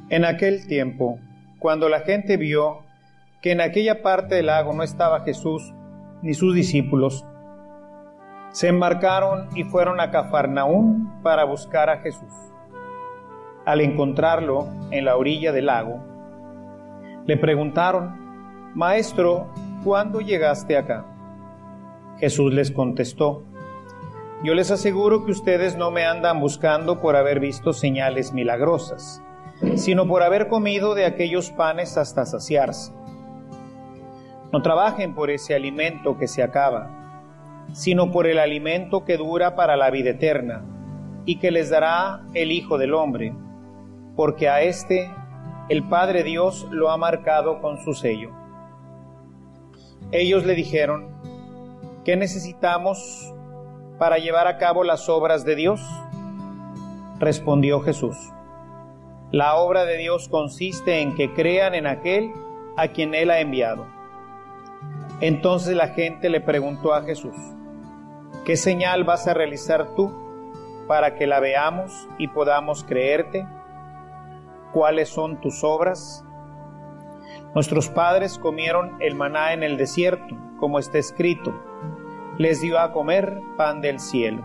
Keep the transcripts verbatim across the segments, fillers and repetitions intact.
En aquel tiempo, cuando la gente vio que en aquella parte del lago no estaba Jesús ni sus discípulos, se embarcaron y fueron a Cafarnaúm para buscar a Jesús. Al encontrarlo en la orilla del lago, le preguntaron: Maestro, ¿cuándo llegaste acá? Jesús les contestó: Yo les aseguro que ustedes no me andan buscando por haber visto señales milagrosas, sino por haber comido de aquellos panes hasta saciarse. No trabajen por ese alimento que se acaba, sino por el alimento que dura para la vida eterna, y que les dará el Hijo del Hombre, porque a éste el Padre Dios lo ha marcado con su sello. Ellos le dijeron: ¿Qué necesitamos para llevar a cabo las obras de Dios? Respondió Jesús: La obra de Dios consiste en que crean en aquel a quien Él ha enviado. Entonces la gente le preguntó a Jesús: ¿Qué señal vas a realizar tú para que la veamos y podamos creerte? ¿Cuáles son tus obras? Nuestros padres comieron el maná en el desierto, como está escrito: les dio a comer pan del cielo.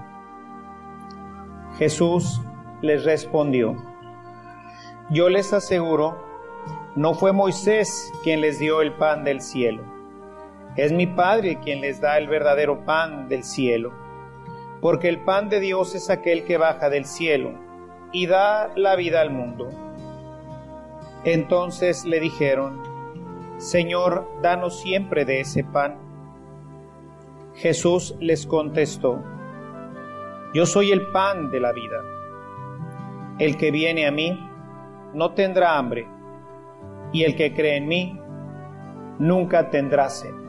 Jesús les respondió: Yo les aseguro, no fue Moisés quien les dio el pan del cielo. Es mi Padre quien les da el verdadero pan del cielo, porque el pan de Dios es aquel que baja del cielo y da la vida al mundo. Entonces le dijeron: Señor, danos siempre de ese pan. Jesús les contestó: Yo soy el pan de la vida. El que viene a mí no tendrá hambre, y el que cree en mí nunca tendrá sed.